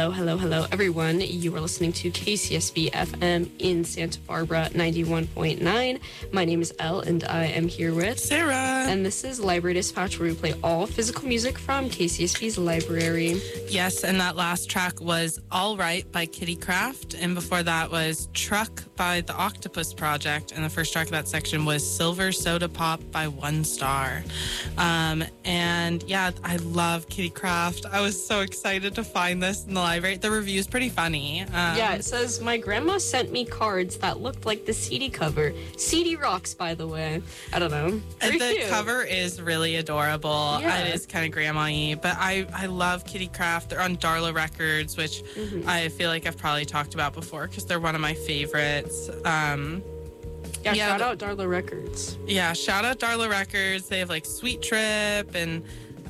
Hello, everyone. You are listening to KCSB FM in Santa Barbara, 91.9. My name is Elle, and I am here with Sarah. And this is Library Dispatch, where we play all physical music from KCSB's library. Yes, and that last track was All Right by Kitty Craft, and before that was Truck by the Octopus Project, and the first track of that section was Silver Soda Pop by One Star. And yeah, I love Kitty Craft. I was so excited to find this in the library. The review's pretty funny. Yeah, it says, my grandma sent me cards that looked like the CD cover. CD rocks, by the way. I don't know. And the cute. cover is really adorable. Yeah. It is kind of grandma-y, but I love Kitty Craft. They're on Darla Records, which I feel like I've probably talked about before because they're one of my favorites. Shout out Darla Records. Yeah, shout out Darla Records. They have like Sweet Trip and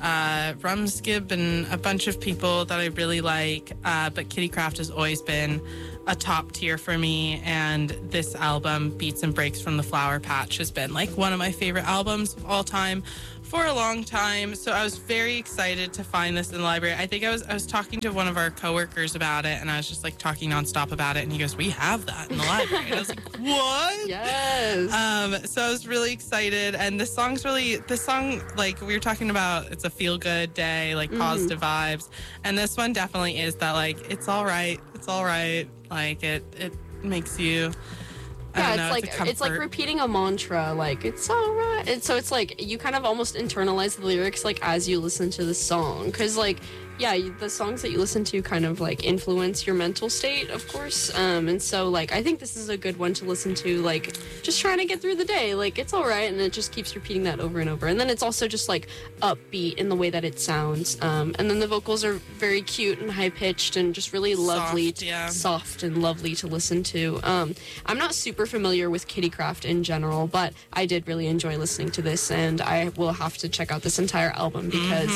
Rumskib and a bunch of people that I really like. But Kitty Craft has always been a top tier for me. And this album, Beats and Breaks from the Flower Patch, has been like one of my favorite albums of all time for a long time. So I was very excited to find this in the library. I think I was talking to one of our coworkers about it, and I was just like talking nonstop about it, and he goes, "We have that in the library." And I was like, "What?" Yes. So I was really excited, and this song, like we were talking about, it's a feel good day, like positive vibes, and this one definitely is that, like, it's all right, like it makes you. Yeah, it's like repeating a mantra, like, it's all right. And so it's like you kind of almost internalize the lyrics like as you listen to the song, because like, yeah, the songs that you listen to kind of like influence your mental state, of course. And so like I think this is a good one to listen to, like just trying to get through the day. Like, it's all right, and it just keeps repeating that over and over. And then it's also just like upbeat in the way that it sounds. And then the vocals are very cute and high pitched and just really lovely, soft and lovely to listen to. I'm not super familiar with Kitty Craft in general, but I did really enjoy listening to this, and I will have to check out this entire album because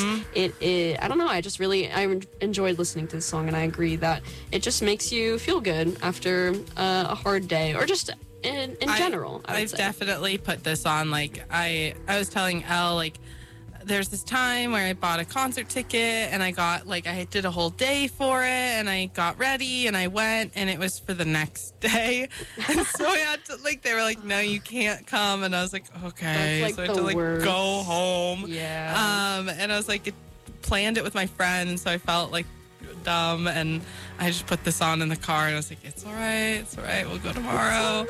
I don't know, I enjoyed listening to this song, and I agree that it just makes you feel good after a hard day, or just in general. I've definitely put this on. Like I was telling Elle, like, there's this time where I bought a concert ticket, and I did a whole day for it, and I got ready and I went, and it was for the next day. And so I had to, like, they were like, "No, you can't come." And I was like, "Okay." That's, like, so I had to like go home. Yeah. And I was like, planned it with my friend, so I felt like dumb, and I just put this on in the car, and I was like, it's all right, we'll go tomorrow.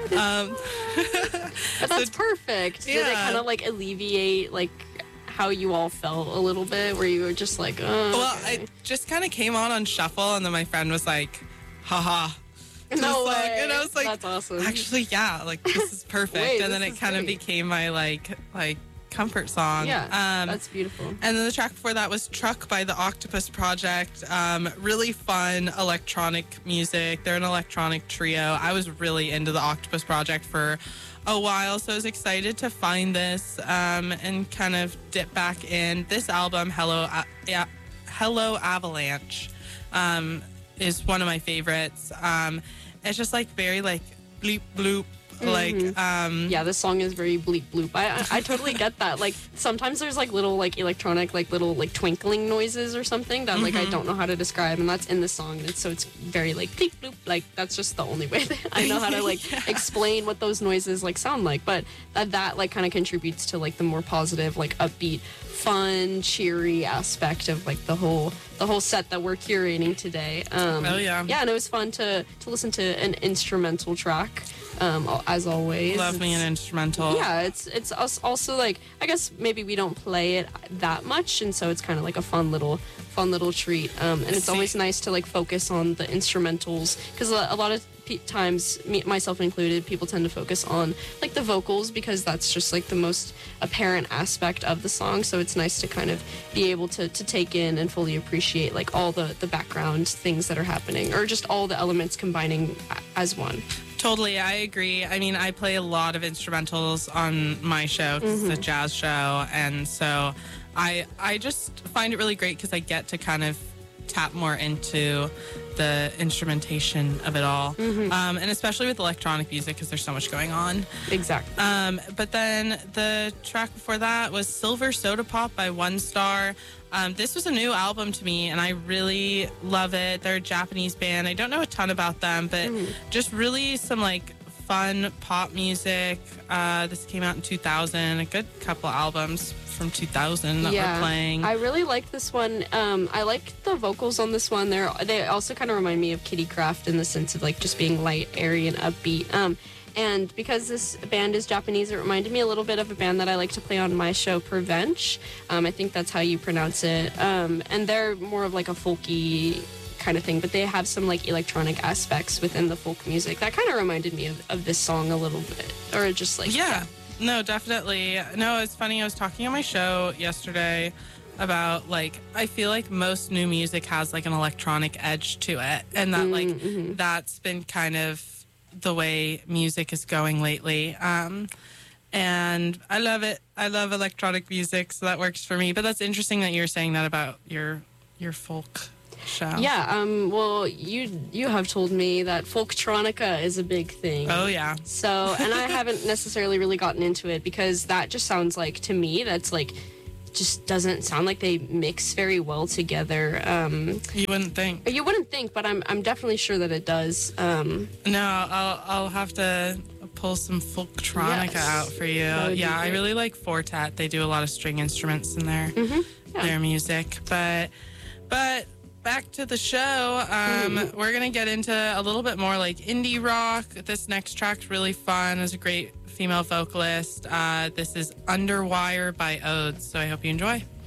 But that's perfect. Did it kind of like alleviate like how you all felt a little bit, where you were just like, oh, well, okay. it just kind of came on shuffle, and then my friend was like, haha, no way. Like, and I was like, that's awesome. Actually, yeah, like, this is perfect. Wait, and then it kind of became my like comfort song. Yeah, that's beautiful. And then the track before that was Truck by the Octopus Project. Really fun electronic music. They're an electronic trio. I was really into the Octopus Project for a while, so I was excited to find this and kind of dip back in. This album, Hello Avalanche, is one of my favorites. It's just like very like bleep bloop. Yeah, this song is very bleep bloop. I totally get that. Like, sometimes there's like little like electronic like little like twinkling noises or something that like I don't know how to describe, and that's in the song, and so it's very like bleep bloop. Like, that's just the only way that I know how to like explain what those noises like sound like. But that like kind of contributes to like the more positive, like upbeat, fun, cheery aspect of like the whole set that we're curating today. Yeah, and it was fun to listen to an instrumental track. As always, love me an instrumental. Yeah, it's also like, I guess maybe we don't play it that much, and so it's kind of like a fun little treat. And it's always nice to like focus on the instrumentals, because a lot of times, myself included, people tend to focus on like the vocals because that's just like the most apparent aspect of the song. So it's nice to kind of be able to take in and fully appreciate like all the background things that are happening, or just all the elements combining as one. Totally, I agree. I mean, I play a lot of instrumentals on my show because it's a jazz show, and so I just find it really great because I get to kind of tap more into the instrumentation of it all. And especially with electronic music, because there's so much going on. Exactly. But then the track before that was Silver Soda Pop by One Star. This was a new album to me, and I really love it. They're a Japanese band. I don't know a ton about them, but just really some like fun pop music. This came out in 2000. A good couple albums from 2000 that we're playing. I really like this one. I like the vocals on this one. They also kind of remind me of Kitty Craft in the sense of like just being light, airy, and upbeat. And because this band is Japanese, it reminded me a little bit of a band that I like to play on my show, Prevench. I think that's how you pronounce it. And they're more of like a folky kind of thing, but they have some like electronic aspects within the folk music. That kind of reminded me of this song a little bit. Or just like... Yeah. No, definitely. No, it's funny. I was talking on my show yesterday about like I feel like most new music has like an electronic edge to it, and that that's been kind of the way music is going lately. And I love it. I love electronic music, so that works for me. But that's interesting that you're saying that about your folk show. Yeah, well, you have told me that folktronica is a big thing. Oh, yeah. So, and I haven't necessarily really gotten into it because that just sounds like, to me, that's like, just doesn't sound like they mix very well together. You wouldn't think. You wouldn't think, but I'm definitely sure that it does. No, I'll have to pull some folktronica out for you. Yeah, I really like Fortet. They do a lot of string instruments in their music. But back to the show. We're gonna get into a little bit more like indie rock. This next track's really fun. It's a great female vocalist. This is Underwire by Odes, so I hope you enjoy.